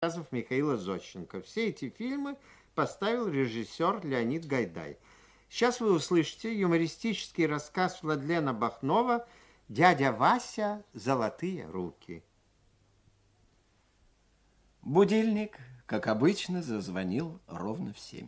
рассказов Михаила Зощенко. Все эти фильмы поставил режиссер Леонид Гайдай. Сейчас вы услышите юмористический рассказ Владлена Бахнова «Дядя Вася. Золотые руки». Будильник, как обычно, зазвонил ровно в 7.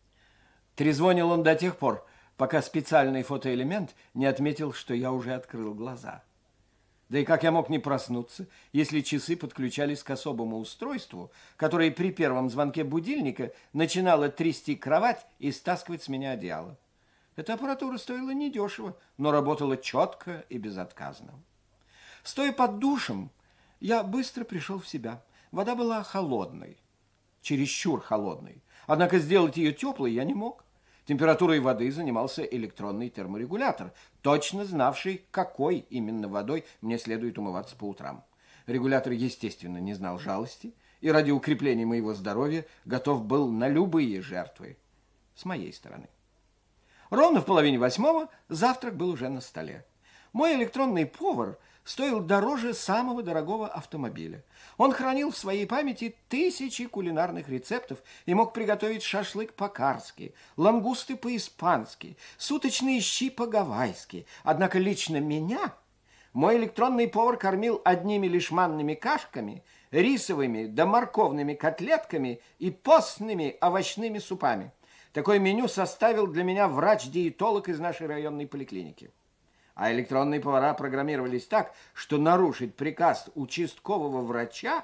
Трезвонил он до тех пор, пока специальный фотоэлемент не отметил, что я уже открыл глаза. Да и как я мог не проснуться, если часы подключались к особому устройству, которое при первом звонке будильника начинало трясти кровать и стаскивать с меня одеяло. Эта аппаратура стоила недешево, но работала четко и безотказно. Стоя под душем, я быстро пришел в себя. Вода была холодной, чересчур холодной. Однако сделать ее теплой я не мог. Температурой воды занимался электронный терморегулятор, точно знавший, какой именно водой мне следует умываться по утрам. Регулятор, естественно, не знал жалости и ради укрепления моего здоровья готов был на любые жертвы с моей стороны. Ровно в 7:30 завтрак был уже на столе. Мой электронный повар стоил дороже самого дорогого автомобиля. Он хранил в своей памяти тысячи кулинарных рецептов и мог приготовить шашлык по-карски, лангусты по-испански, суточные щи по-гавайски. Однако лично меня мой электронный повар кормил одними лишь манными кашками, рисовыми да морковными котлетками и постными овощными супами. Такое меню составил для меня врач-диетолог из нашей районной поликлиники. А электронные повара программировались так, что нарушить приказ участкового врача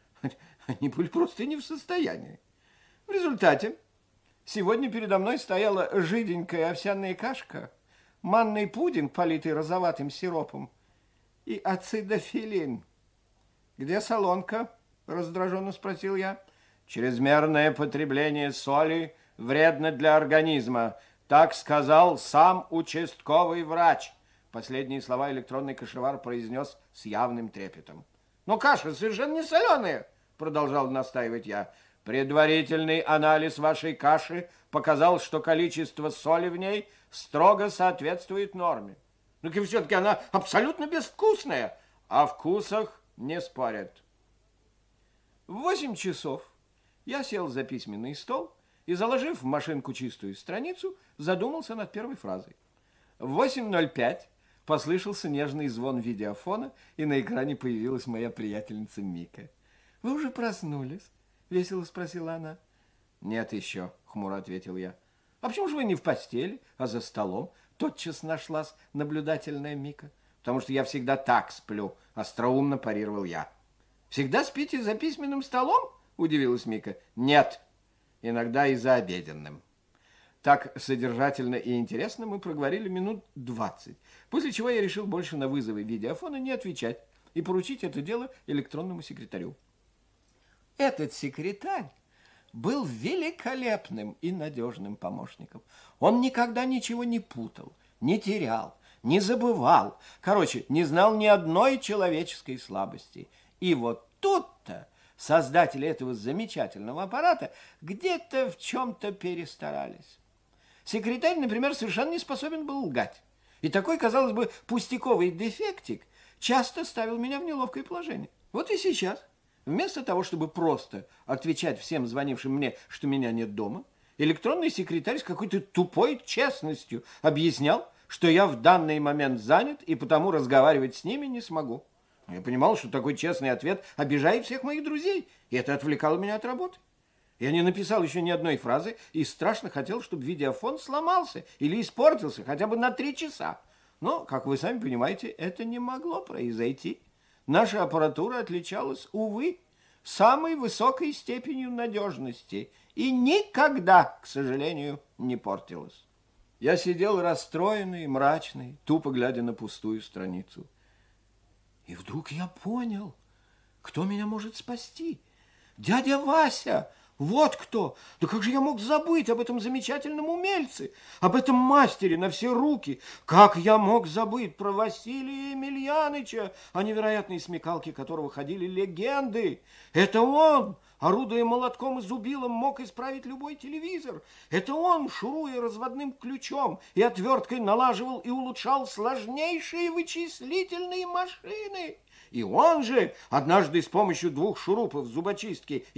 они были просто не в состоянии. В результате сегодня передо мной стояла жиденькая овсяная кашка, манный пудинг, политый розоватым сиропом, и ацидофилин. «Где солонка?» – раздраженно спросил я. «Чрезмерное потребление соли вредно для организма», – так сказал сам участковый врач. Последние слова электронный кашевар произнес с явным трепетом. «Но каша совершенно не соленая», — продолжал настаивать я. «Предварительный анализ вашей каши показал, что количество соли в ней строго соответствует норме. Но все-таки она абсолютно безвкусная, о вкусах не спорят». В 8 часов я сел за письменный стол и, заложив в машинку чистую страницу, задумался над первой фразой. В 8:05 послышался нежный звон видеофона, и на экране появилась моя приятельница Мика. «Вы уже проснулись?» — весело спросила она. «Нет еще», — хмуро ответил я. «А почему же вы не в постели, а за столом?» — тотчас нашлась наблюдательная Мика. «Потому что я всегда так сплю», — остроумно парировал я. «Всегда спите за письменным столом?» — удивилась Мика. «Нет, иногда и за обеденным». Так содержательно и интересно мы проговорили минут 20, после чего я решил больше на вызовы видеофона не отвечать и поручить это дело электронному секретарю. Этот секретарь был великолепным и надежным помощником. Он никогда ничего не путал, не терял, не забывал. Короче, не знал ни одной человеческой слабости. И вот тут-то создатели этого замечательного аппарата где-то в чем-то перестарались. Секретарь, например, совершенно не способен был лгать. И такой, казалось бы, пустяковый дефектик часто ставил меня в неловкое положение. Вот и сейчас, вместо того, чтобы просто отвечать всем звонившим мне, что меня нет дома, электронный секретарь с какой-то тупой честностью объяснял, что я в данный момент занят и потому разговаривать с ними не смогу. Я понимал, что такой честный ответ обижает всех моих друзей, и это отвлекало меня от работы. Я не написал еще ни одной фразы и страшно хотел, чтобы видеофон сломался или испортился хотя бы на 3 часа. Но, как вы сами понимаете, это не могло произойти. Наша аппаратура отличалась, увы, самой высокой степенью надежности и никогда, к сожалению, не портилась. Я сидел расстроенный, мрачный, тупо глядя на пустую страницу. И вдруг я понял, кто меня может спасти. Дядя Вася! Вот кто! Да как же я мог забыть об этом замечательном умельце, об этом мастере на все руки? Как я мог забыть про Василия Емельяныча, о невероятной смекалке которого ходили легенды? Это он, орудуя молотком и зубилом, мог исправить любой телевизор. Это он, шуруя разводным ключом и отверткой, налаживал и улучшал сложнейшие вычислительные машины. И он же однажды с помощью 2 шурупов зубочистки